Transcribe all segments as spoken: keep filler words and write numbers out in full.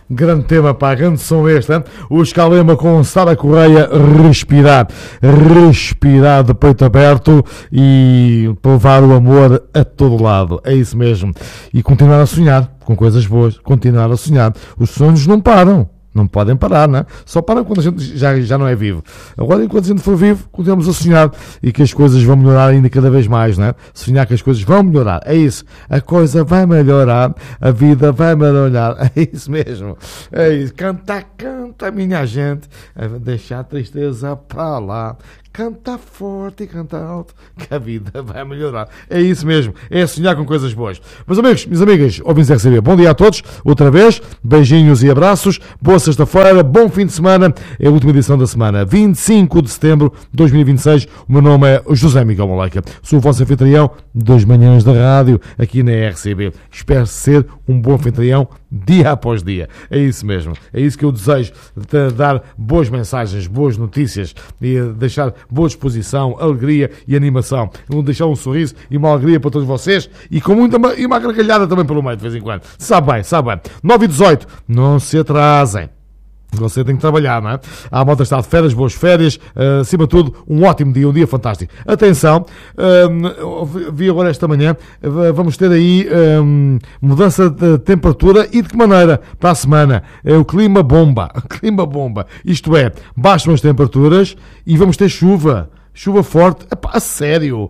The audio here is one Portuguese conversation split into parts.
Grande tema, pá, grande som este, hein? O Escalema com Sara Correia, respirar, respirar de peito aberto e levar o amor a todo lado, é isso mesmo. E continuar a sonhar com coisas boas, continuar a sonhar. Os sonhos não param. Não podem parar, não é? Só param quando a gente já, já não é vivo. Agora, enquanto a gente for vivo, continuamos a sonhar e que as coisas vão melhorar ainda cada vez mais, não é? Sonhar que as coisas vão melhorar. É isso. A coisa vai melhorar. A vida vai melhorar. É isso mesmo. É isso. Canta, canta, minha gente. Deixar a tristeza para lá. Canta forte e canta alto, que a vida vai melhorar. É isso mesmo, é sonhar com coisas boas. Meus amigos, minhas amigas, ouvintes R C B, bom dia a todos, outra vez, beijinhos e abraços, boa sexta-feira, bom fim de semana, é a última edição da semana, vinte e cinco de setembro de dois mil e vinte e seis, o meu nome é José Miguel Moleca, sou o vosso anfitrião das manhãs da rádio, aqui na R C B. Espero ser um bom anfitrião dia após dia. É isso mesmo, é isso que eu desejo, de dar boas mensagens, boas notícias e deixar boa disposição, alegria e animação. Vou deixar um sorriso e uma alegria para todos vocês e com muita e uma gargalhada também pelo meio de vez em quando. Sabe bem, sabe bem. nove e dezoito, não se atrasem. Você tem que trabalhar, não é? A malta está de férias, boas férias, uh, acima de tudo, um ótimo dia, um dia fantástico. Atenção, uh, vi agora esta manhã, uh, vamos ter aí um, mudança de temperatura e de que maneira? Para a semana, é o clima bomba, clima bomba, isto é, baixam as temperaturas e vamos ter chuva, chuva forte, epá, a sério,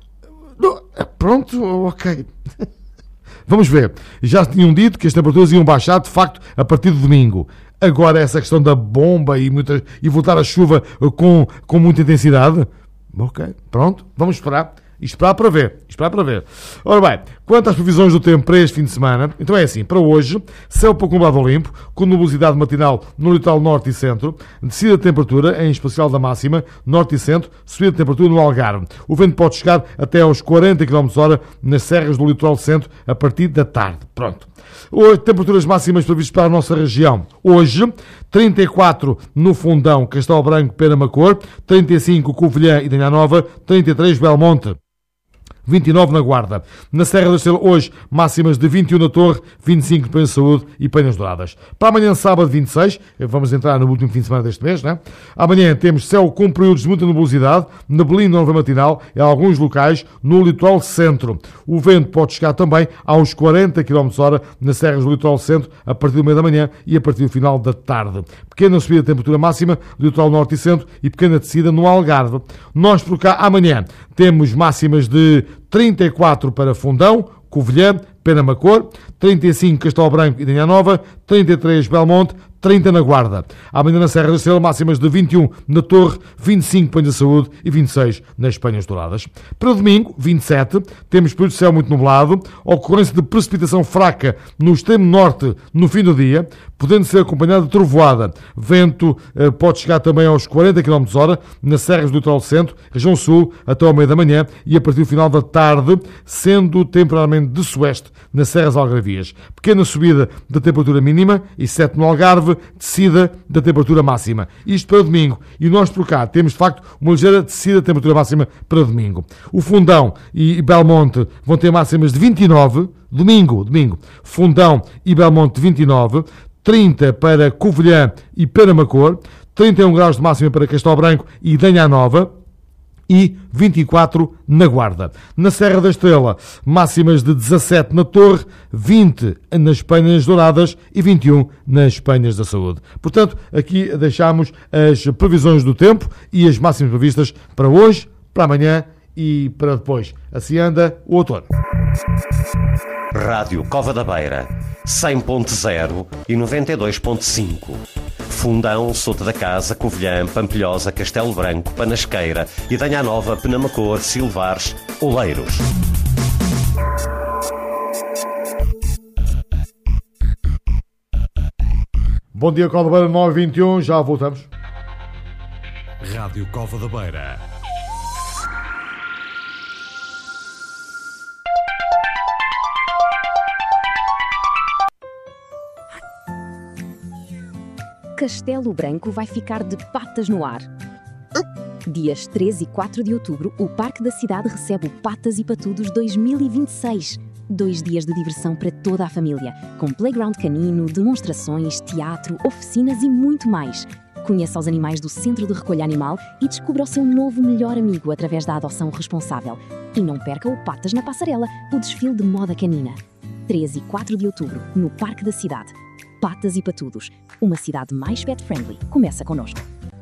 pronto, ok. Vamos ver, já tinham dito que as temperaturas iam baixar, de facto, a partir do domingo. Agora essa questão da bomba e, muita, e voltar a chuva com, com muita intensidade. Ok, pronto, vamos esperar. E esperar para ver, esperar para ver. Ora bem, quanto às previsões do tempo para este fim de semana, então é assim, para hoje, céu pouco nublado ou limpo, com nubosidade matinal no litoral norte e centro, descida de temperatura, em especial da máxima, norte e centro, subida de temperatura no Algarve. O vento pode chegar até aos quarenta quilómetros por hora nas serras do litoral centro, a partir da tarde. Pronto. Hoje, temperaturas máximas previstas para a nossa região. Hoje, trinta e quatro no Fundão, Castelo Branco, Pena Macor, trinta e cinco Covilhã e Danha Nova, trinta e três Belmonte. vinte e nove na Guarda. Na Serra da Estrela, hoje, máximas de vinte e um na Torre, vinte e cinco de Penha Saúde e Penhas Douradas. Para amanhã, sábado, vinte e seis, vamos entrar no último fim de semana deste mês, né? Amanhã temos céu com períodos de muita nebulosidade, neblina nova matinal em alguns locais no litoral centro. O vento pode chegar também aos quarenta quilómetros por hora nas serras do litoral centro a partir do meio da manhã e a partir do final da tarde. Pequena subida de temperatura máxima do litoral norte e centro e pequena descida no Algarve. Nós por cá, amanhã, temos máximas de trinta e quatro para Fundão, Covilhã, Pena Macor, trinta e cinco Castelo Branco e Danha Nova, trinta e três Belmonte, trinta na Guarda. Amanhã na Serra da Estrela, máximas de vinte e um na Torre, vinte e cinco Penha Saúde e vinte e seis nas Penhas Douradas. Para domingo, vinte e sete, temos período de céu muito nublado, ocorrência de precipitação fraca no extremo norte no fim do dia, podendo ser acompanhada de trovoada. Vento eh, pode chegar também aos quarenta quilómetros por hora nas serras do litoral centro, região sul, até ao meio da manhã e a partir do final da tarde, sendo temporariamente de sueste nas serras algarvias. Pequena subida da temperatura mínima e sete no Algarve, descida da temperatura máxima. Isto para domingo. E nós por cá temos de facto uma ligeira descida da temperatura máxima para domingo. O Fundão e Belmonte vão ter máximas de vinte e nove, domingo, domingo. Fundão e Belmonte vinte e nove, trinta para Covilhã e Pena Macor, trinta e um graus de máxima para Castelo Branco e Danha Nova, e vinte e quatro na Guarda. Na Serra da Estrela, máximas de dezassete na Torre, vinte nas Penhas Douradas e vinte e um nas Penhas da Saúde. Portanto, aqui deixamos as previsões do tempo e as máximas previstas para hoje, para amanhã e para depois. Assim anda o outono. Rádio Cova da Beira, cem ponto zero e noventa e dois ponto cinco. Fundão, Souto da Casa, Covilhã, Pampilhosa, Castelo Branco, Panasqueira e Danha Nova, Penamacor, Silvares, Oleiros. Bom dia, Cova da Beira, nove e vinte e um, já voltamos. Rádio Cova da Beira. Castelo Branco vai ficar de patas no ar. Dias treze e quatro de outubro, o Parque da Cidade recebe o Patas e Patudos dois mil e vinte e seis. Dois dias de diversão para toda a família, com playground canino, demonstrações, teatro, oficinas e muito mais. Conheça os animais do Centro de Recolha Animal e descubra o seu novo melhor amigo através da adoção responsável. E não perca o Patas na Passarela, o desfile de moda canina. três e quatro de outubro, no Parque da Cidade. Patas e Patudos, uma cidade mais pet-friendly. Começa connosco.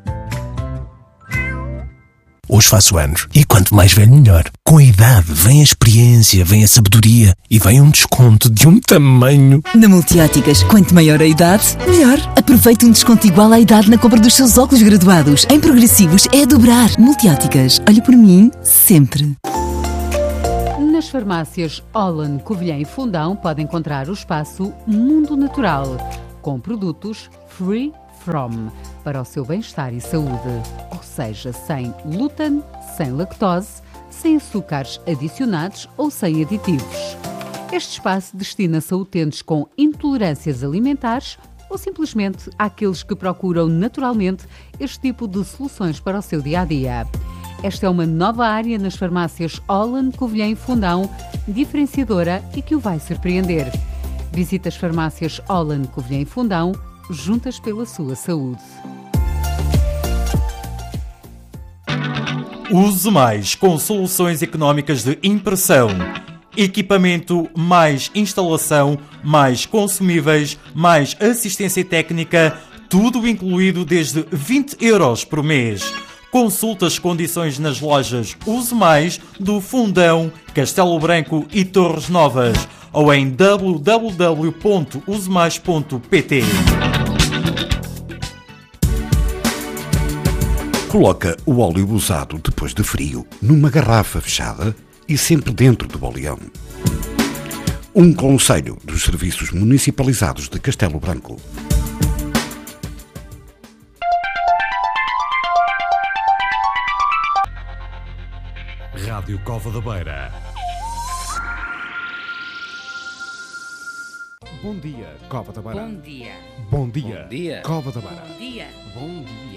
Hoje faço anos e quanto mais velho melhor. Com a idade vem a experiência, vem a sabedoria e vem um desconto de um tamanho. Na Multióticas, quanto maior a idade, melhor. Aproveite um desconto igual à idade na compra dos seus óculos graduados. Em progressivos é a dobrar. Multióticas, olhe por mim sempre. Nas farmácias Holland, Covilhã e Fundão pode encontrar o espaço Mundo Natural, com produtos Free From, para o seu bem-estar e saúde. Ou seja, sem glúten, sem lactose, sem açúcares adicionados ou sem aditivos. Este espaço destina-se a utentes com intolerâncias alimentares ou simplesmente àqueles que procuram naturalmente este tipo de soluções para o seu dia-a-dia. Esta é uma nova área nas farmácias Holland, Covilhã e Fundão, diferenciadora e que o vai surpreender. Visite as farmácias Holland, Covilhã e Fundão, juntas pela sua saúde. Use Mais com soluções económicas de impressão. Equipamento mais instalação, mais consumíveis, mais assistência técnica, tudo incluído desde vinte euros por mês. Consulte as condições nas lojas Use Mais do Fundão, Castelo Branco e Torres Novas ou em w w w ponto use mais ponto p t. Coloca o óleo usado depois de frio numa garrafa fechada e sempre dentro do boleão. Um conselho dos serviços municipalizados de Castelo Branco. Rádio Cova da Beira. Bom dia, Cova da Beira. Bom dia. Bom dia, Bom dia. Cova da Beira. Bom dia. Bom dia.